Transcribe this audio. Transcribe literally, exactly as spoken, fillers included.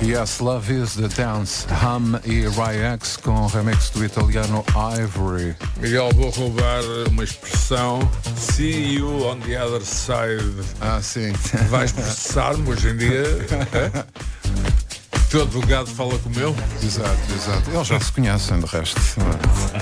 Yes, Love is the Dance. Hum e Ryax com remix do italiano Ivory. Miguel, vou roubar uma expressão. See you on the other side. Ah, sim. Vais processar-me hoje em dia. É? Teu advogado fala como eu. Exato, exato. Eles já se conhecem, de resto.